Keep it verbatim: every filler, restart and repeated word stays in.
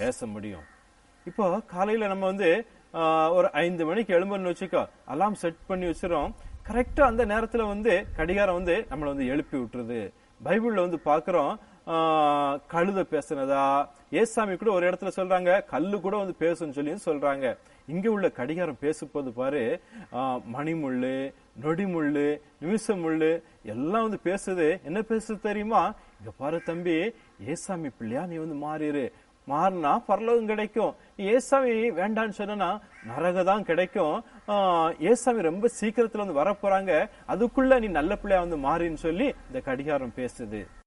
பேச முடியும். இப்போ காலையில நம்ம வந்து ஆஹ் ஒரு ஐந்து மணிக்கு எழும்புன்னு வச்சுக்கோ, அலாம் செட் பண்ணி வச்சிரும். கரெக்டா அந்த நேரத்துல வந்து கடிகாரம் வந்து நம்மளை வந்து எழுப்பி விட்டுருது. பைபிள்ல வந்து பாக்குறோம், ஆஹ் கழுத பேசுனதா, ஏசாமி கூட ஒரு இடத்துல சொல்றாங்க கல்லு கூட வந்து பேசுன்னு சொல்லி சொல்றாங்க. இங்க உள்ள கடிகாரம் பேசும்போது பாரு, ஆஹ் மணிமுள்ளு, நொடிமுள்ளு, நிமிஷ முள்ளு எல்லாம் வந்து பேசுது. என்ன பேசுது தெரியுமா? இங்க பாரு தம்பி, ஏசாமி பிள்ளையா நீ வந்து மாறிடு, மாறினா பரலோகம் கிடைக்கும். ஏசாமி வேண்டான்னு சொன்னா நரகதான் கிடைக்கும். ஆஹ் ஏசாமி ரொம்ப சீக்கிரத்துல வந்து வரப்போறாங்க, அதுக்குள்ள நீ நல்ல பிள்ளையா வந்து மாறின்னு சொல்லி இந்த கடிகாரம் பேசுது.